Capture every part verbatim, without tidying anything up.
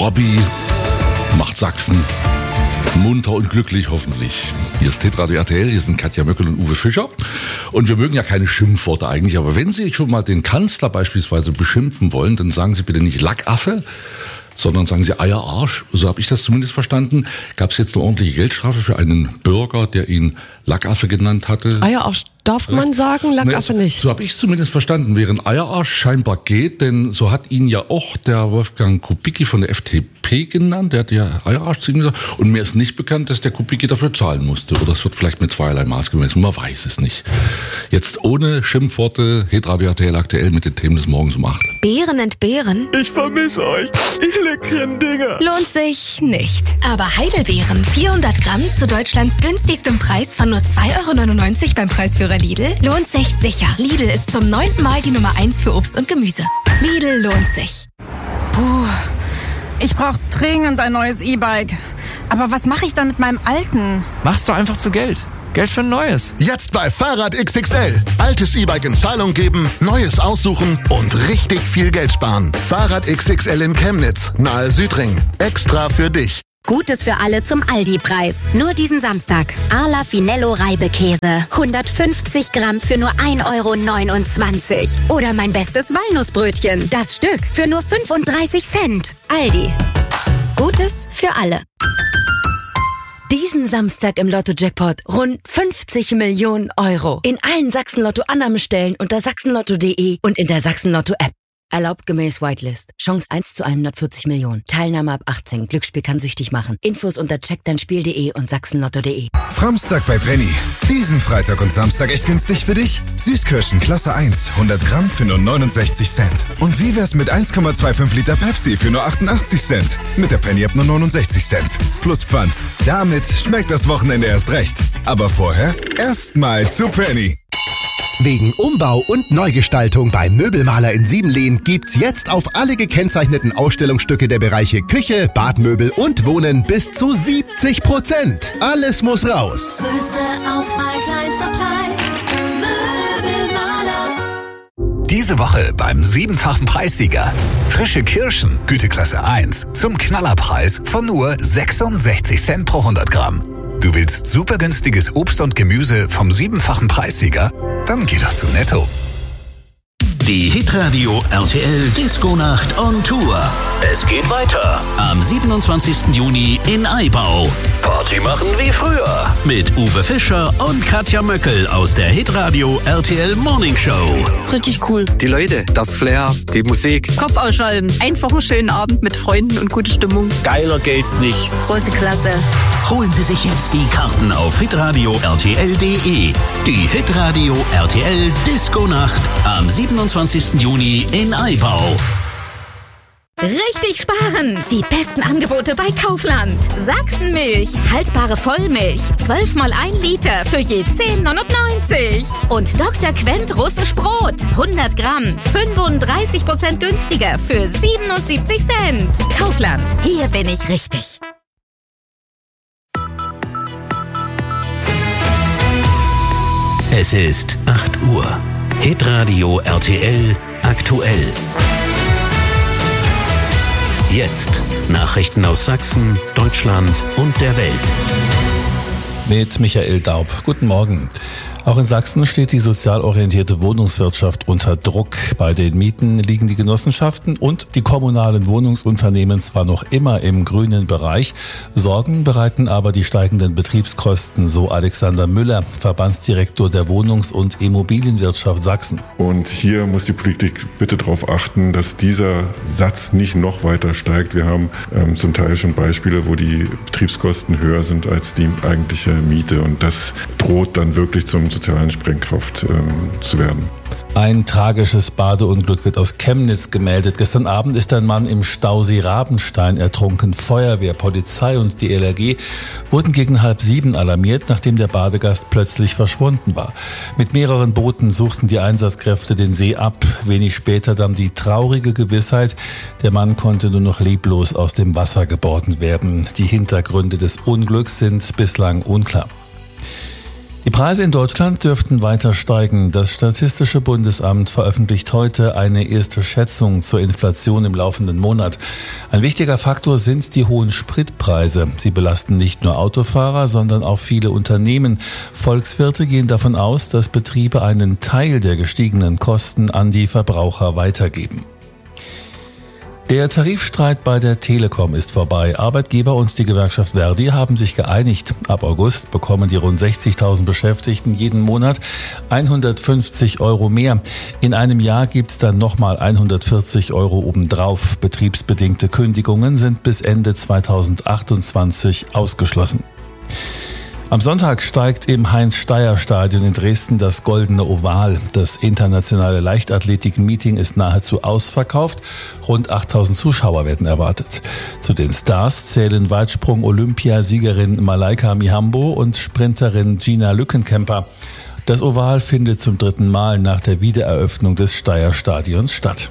Robby macht Sachsen munter und glücklich, hoffentlich. Hier ist Hitradio R T L, hier sind Katja Möckel und Uwe Fischer. Und wir mögen ja keine Schimpfworte eigentlich, aber wenn Sie schon mal den Kanzler beispielsweise beschimpfen wollen, dann sagen Sie bitte nicht Lackaffe, sondern sagen Sie Eierarsch. So habe ich das zumindest verstanden. Gab es jetzt eine ordentliche Geldstrafe für einen Bürger, der ihn Lackaffe genannt hatte? Eierarsch darf man sagen, Lackaffe nee, nicht. So habe ich es zumindest verstanden, während Eierarsch scheinbar geht, denn so hat ihn ja auch der Wolfgang Kubicki von der F D P genannt. Der hat ja Eierarsch zu ihm gesagt. Und mir ist nicht bekannt, dass der Kubicki dafür zahlen musste. Oder es wird vielleicht mit zweierlei Maß gemessen. Man weiß es nicht. Jetzt ohne Schimpfworte, Hitradio R T L aktuell mit den Themen des Morgens um acht. Beeren entbehren? Ich vermisse euch, ihr leckeren Dinger. Lohnt sich nicht. Aber Heidelbeeren, vierhundert Gramm zu Deutschlands günstigstem Preis von nur zwei Euro neunundneunzig beim Preisführer Lidl, lohnt sich sicher. Lidl ist zum neunten Mal die Nummer eins für Obst und Gemüse. Lidl lohnt sich. Puh, ich brauche dringend ein neues E-Bike. Aber was mache ich dann mit meinem alten? Machst du einfach zu Geld. Geld für ein neues. Jetzt bei Fahrrad X X L. Altes E-Bike in Zahlung geben, neues aussuchen und richtig viel Geld sparen. Fahrrad X X L in Chemnitz, nahe Südring. Extra für dich. Gutes für alle zum Aldi-Preis. Nur diesen Samstag. Arla Finello Reibekäse. hundertfünfzig Gramm für nur ein Euro neunundzwanzig. Oder mein bestes Walnussbrötchen. Das Stück für nur fünfunddreißig Cent. Aldi. Gutes für alle. Diesen Samstag im Lotto-Jackpot rund fünfzig Millionen Euro. In allen Sachsen-Lotto-Annahmestellen unter sachsenlotto punkt de und in der Sachsen-Lotto-App. Erlaubt gemäß Whitelist. Chance eins zu hundertvierzig Millionen. Teilnahme ab achtzehn. Glücksspiel kann süchtig machen. Infos unter check dein spiel punkt de und sachsenlotto punkt de. Framstag bei Penny. Diesen Freitag und Samstag echt günstig für dich? Süßkirschen Klasse eins, hundert Gramm für nur neunundsechzig Cent. Und wie wär's mit eins Komma fünfundzwanzig Liter Pepsi für nur achtundachtzig Cent? Mit der Penny ab nur neunundsechzig Cent. Plus Pfand. Damit schmeckt das Wochenende erst recht. Aber vorher erstmal zu Penny. Wegen Umbau und Neugestaltung beim Möbelmaler in Siebenlehn gibt's jetzt auf alle gekennzeichneten Ausstellungsstücke der Bereiche Küche, Badmöbel und Wohnen bis zu siebzig Prozent. Alles muss raus. Größte Auswahl, kleinster Preis. Möbelmaler. Diese Woche beim siebenfachen Preissieger. Frische Kirschen, Güteklasse eins, zum Knallerpreis von nur sechsundsechzig Cent pro hundert Gramm. Du willst super günstiges Obst und Gemüse vom siebenfachen Preissieger? Dann geh doch zu Netto. Die Hitradio R T L Disco-Nacht on Tour. Es geht weiter am siebenundzwanzigsten Juni in Aibau. Party machen wie früher mit Uwe Fischer und Katja Möckel aus der Hitradio R T L Morning Show. Richtig cool. Die Leute, das Flair, die Musik. Kopf ausschalten. Einfach einen schönen Abend mit Freunden und gute Stimmung. Geiler geht's nicht. Große Klasse. Holen Sie sich jetzt die Karten auf hitradio r t l punkt de. Die Hitradio R T L Disco-Nacht am siebenundzwanzigsten Juni in Aibau. Richtig sparen! Die besten Angebote bei Kaufland. Sachsenmilch, haltbare Vollmilch, zwölf mal ein Liter für je zehn neunundneunzig. Und Doktor Quent russisch Brot, hundert Gramm, fünfunddreißig Prozent günstiger für siebenundsiebzig Cent. Kaufland, hier bin ich richtig. Es ist acht Uhr. Hitradio R T L aktuell. Jetzt Nachrichten aus Sachsen, Deutschland und der Welt. Mit Michael Daub. Guten Morgen. Auch in Sachsen steht die sozial orientierte Wohnungswirtschaft unter Druck. Bei den Mieten liegen die Genossenschaften und die kommunalen Wohnungsunternehmen zwar noch immer im grünen Bereich, Sorgen bereiten aber die steigenden Betriebskosten, so Alexander Müller, Verbandsdirektor der Wohnungs- und Immobilienwirtschaft Sachsen. Und hier muss die Politik bitte darauf achten, dass dieser Satz nicht noch weiter steigt. Wir haben ähm, zum Teil schon Beispiele, wo die Betriebskosten höher sind als die eigentliche Miete, und das droht dann wirklich zum sozialen Sprengkraft äh, zu werden. Ein tragisches Badeunglück wird aus Chemnitz gemeldet. Gestern Abend ist ein Mann im Stausee Rabenstein ertrunken. Feuerwehr, Polizei und die L R G wurden gegen halb sieben alarmiert, nachdem der Badegast plötzlich verschwunden war. Mit mehreren Booten suchten die Einsatzkräfte den See ab. Wenig später dann die traurige Gewissheit, der Mann konnte nur noch leblos aus dem Wasser geborgen werden. Die Hintergründe des Unglücks sind bislang unklar. Die Preise in Deutschland dürften weiter steigen. Das Statistische Bundesamt veröffentlicht heute eine erste Schätzung zur Inflation im laufenden Monat. Ein wichtiger Faktor sind die hohen Spritpreise. Sie belasten nicht nur Autofahrer, sondern auch viele Unternehmen. Volkswirte gehen davon aus, dass Betriebe einen Teil der gestiegenen Kosten an die Verbraucher weitergeben. Der Tarifstreit bei der Telekom ist vorbei. Arbeitgeber und die Gewerkschaft Verdi haben sich geeinigt. Ab August bekommen die rund sechzigtausend Beschäftigten jeden Monat hundertfünfzig Euro mehr. In einem Jahr gibt es dann nochmal hundertvierzig Euro obendrauf. Betriebsbedingte Kündigungen sind bis Ende zweitausendachtundzwanzig ausgeschlossen. Am Sonntag steigt im Heinz-Steyer-Stadion in Dresden das Goldene Oval. Das internationale Leichtathletik-Meeting ist nahezu ausverkauft. Rund achttausend Zuschauer werden erwartet. Zu den Stars zählen Weitsprung-Olympiasiegerin Malaika Mihambo und Sprinterin Gina Lückenkämper. Das Oval findet zum dritten Mal nach der Wiedereröffnung des Steyer-Stadions statt.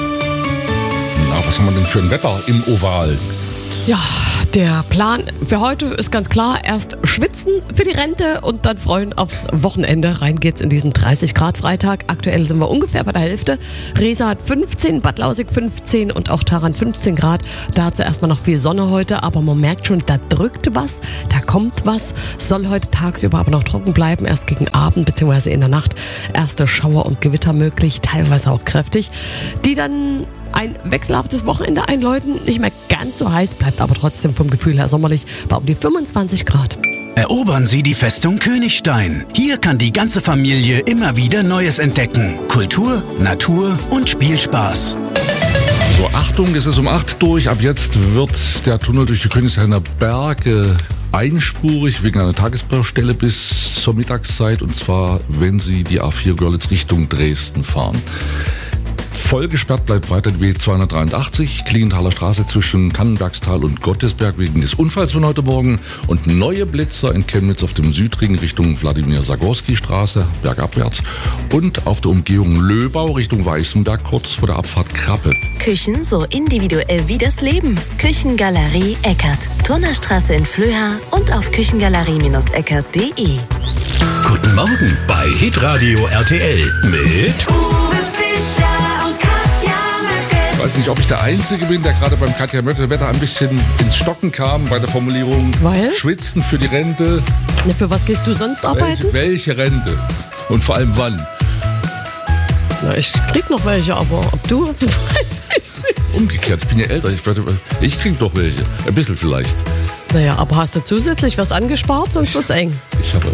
Na, was haben wir denn für ein Wetter im Oval? Ja, der Plan für heute ist ganz klar. Erst schwitzen für die Rente und dann freuen aufs Wochenende. Rein geht's in diesen dreißig Grad Freitag. Aktuell sind wir ungefähr bei der Hälfte. Riesa hat fünfzehn, Bad Lausick fünfzehn und auch Taran fünfzehn Grad. Da hat sie erstmal noch viel Sonne heute, aber man merkt schon, da drückt was, da kommt was. Soll heute tagsüber aber noch trocken bleiben. Erst gegen Abend bzw. in der Nacht erste Schauer und Gewitter möglich, teilweise auch kräftig, die dann ein wechselhaftes Wochenende einläuten. Nicht mehr ganz so heiß, bleibt aber trotzdem vom Gefühl her sommerlich bei um die fünfundzwanzig Grad. Erobern Sie die Festung Königstein. Hier kann die ganze Familie immer wieder Neues entdecken. Kultur, Natur und Spielspaß. So, Achtung, es ist um acht durch. Ab jetzt wird der Tunnel durch die Königshainer Berge einspurig wegen einer Tagesbaustelle bis zur Mittagszeit. Und zwar, wenn Sie die A vier Görlitz Richtung Dresden fahren. Voll gesperrt bleibt weiter die B zweihundertdreiundachtzig, Klingendhaler Straße zwischen Kannenbergstal und Gottesberg wegen des Unfalls von heute Morgen und neue Blitzer in Chemnitz auf dem Südring Richtung Wladimir-Sagorski-Straße, bergabwärts und auf der Umgehung Löbau Richtung Weißenberg kurz vor der Abfahrt Krappe. Küchen so individuell wie das Leben. Küchengalerie Eckert, Turnerstraße in Flöha und auf küchengalerie eckert punkt de. Guten Morgen bei Hitradio R T L mit Uwe Fischer. Ich weiß nicht, ob ich der Einzige bin, der gerade beim Katja Möckel-Wetter ein bisschen ins Stocken kam bei der Formulierung Weil? Schwitzen für die Rente. Na, für was gehst du sonst arbeiten? Welche, welche Rente? Und vor allem wann? Na, ich krieg noch welche, aber ob du, weiß ich nicht. Umgekehrt, ich bin ja älter, ich, ich krieg doch welche. Ein bisschen vielleicht. Naja, aber hast du zusätzlich was angespart, sonst wird's eng. Ich habe...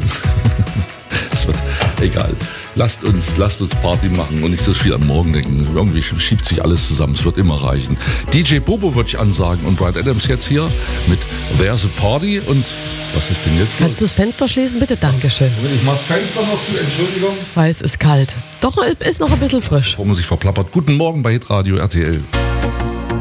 Es wird egal. Lasst uns, lasst uns Party machen und nicht so viel am Morgen denken. Irgendwie schiebt sich alles zusammen. Es wird immer reichen. D J Bobo würde ich ansagen und Bryan Adams jetzt hier mit There's a Party. Und was ist denn jetzt los? Kannst du das Fenster schließen, bitte? Dankeschön. Ich mach das Fenster noch zu, Entschuldigung. Weil es ist kalt. Doch, ist noch ein bisschen frisch. Bevor man sich verplappert. Guten Morgen bei Hitradio R T L.